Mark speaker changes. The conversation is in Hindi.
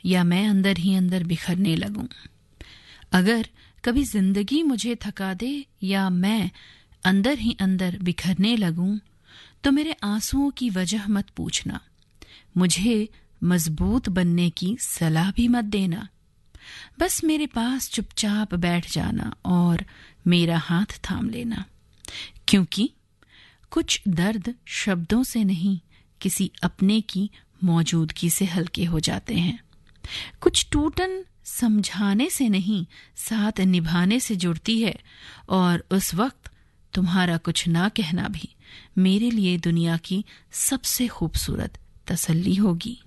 Speaker 1: या मैं अंदर ही अंदर बिखरने लगूं। अगर कभी जिंदगी मुझे थका दे या मैं अंदर ही अंदर बिखरने लगूं, तो मेरे आंसुओं की वजह मत पूछना। मुझे मजबूत बनने की सलाह भी मत देना। बस मेरे पास चुपचाप बैठ जाना और मेरा हाथ थाम लेना, क्योंकि कुछ दर्द शब्दों से नहीं, किसी अपने की मौजूदगी से हल्के हो जाते हैं। कुछ टूटन समझाने से नहीं, साथ निभाने से जुड़ती है, और उस वक्त तुम्हारा कुछ ना कहना भी मेरे लिए दुनिया की सबसे खूबसूरत तसल्ली होगी।